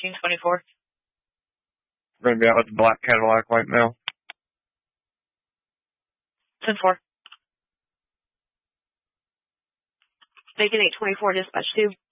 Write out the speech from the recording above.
1324. We're going to be out with the black Cadillac white male. 10-4. Bacon 824, dispatch 2.